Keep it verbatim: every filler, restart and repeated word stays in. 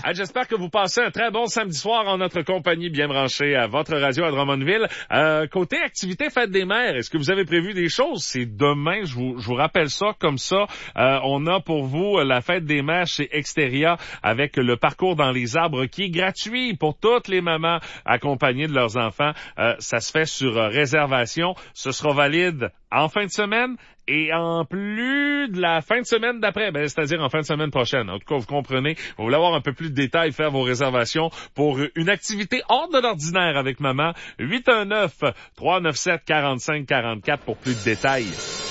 Ah, j'espère que vous passez un très bon samedi soir en notre compagnie, bien branchée à votre radio à Drummondville. Euh, côté activité Fête des Mères, est-ce que vous avez prévu des choses? C'est demain, je vous, je vous rappelle ça comme ça. Euh, on a pour vous la Fête des Mères chez Exteria avec le parcours dans les arbres qui est gratuit pour toutes les mamans accompagnées de leurs enfants. Euh, ça se fait sur euh, réservation. Ce sera valide en fin de semaine et en plus de la fin de semaine d'après, ben, c'est-à-dire en fin de semaine prochaine. En tout cas, vous comprenez, vous voulez avoir un peu plus de détails, faire vos réservations pour une activité hors de l'ordinaire avec maman. huit un neuf, trois neuf sept, quatre cinq quatre quatre pour plus de détails.